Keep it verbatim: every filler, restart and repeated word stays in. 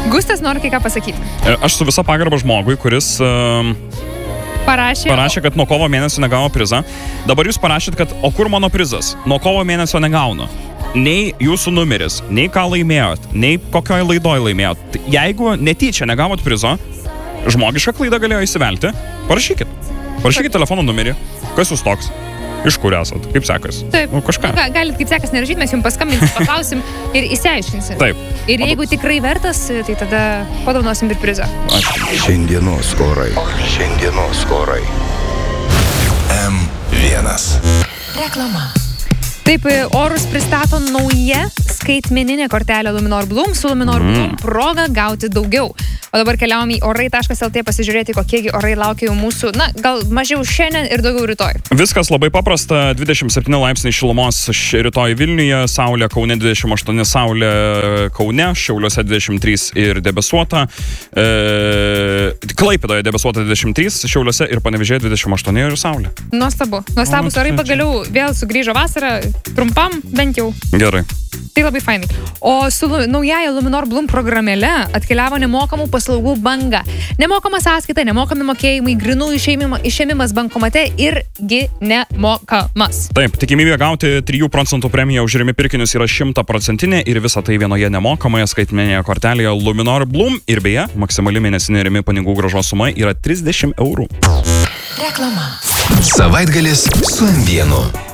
Gustas nori kai ką pasakyti. Aš su visa pagarba žmogui, kuris uh, parašė, parašė, kad nuo kovo mėnesio negavo prizą. Dabar jūs parašėt, kad o kur mano prizas? Nuo kovo mėnesio negaunu. Nei jūsų numeris, nei ką laimėjot, nei kokioj laidoj laimėjot. Jeigu netyčia negavot prizo, žmogiška klaida galėjo įsivelti, parašykit. Parašykit telefono numerį. Kas jūs toks? Iš kur esat? Kaip sekas? Taip. Nu, kažką. Ga, galit kaip sekas nerašyti, mes jums paskambinsim, paklausim ir įsiaiškinsim. Taip. Ir jeigu tikrai vertas, tai tada padaunosim ir prizą. Ačiū. Šiandienos orai. Šiandienos orai. M vienas. Reklama. Taip, orus pristato nauja skaitmeninė kortelė Luminor Bloom su Luminor mm. Bloom proga gauti daugiau. O dabar keliavom į orai taškas el tė pasižiūrėti, kokiegi orai laukia jau mūsų, na, gal mažiau šiandien ir daugiau rytoj. Viskas labai paprasta, dvidešimt septyni laipsniai šilumos rytoj Vilniuje, saulė Kaune dvidešimt aštuoni, saulė Kaune, Šiauliuose dvidešimt trys ir debesuota, e, Klaipėdoje debesuota dvidešimt trys, Šiauliuose ir Panevėžyje dvidešimt aštuoni ir saulė. Nuostabu. Nuostabus orai pagaliau vėl sugrįžo vasarą, trumpam bent jau. Gerai. Tai labai fainai. O su naujaja Luminor Bloom programėle atkeliavo nemokamų paslaugų banga. Nemokama sąskaita, nemokami mokėjimai, grinų išėmimas bankomate irgi nemokamas. Taip, tikimybė gauti trijų procentų premiją už rimi pirkinius yra šimtaprocentinė ir visa tai vienoje nemokamoje skaitmeninėje kortelėje Luminor Bloom ir beje, maksimali mėnesinė rimi pinigų grąžos suma yra trisdešimt eurų. Reklama. Savaitgalis su M vienu.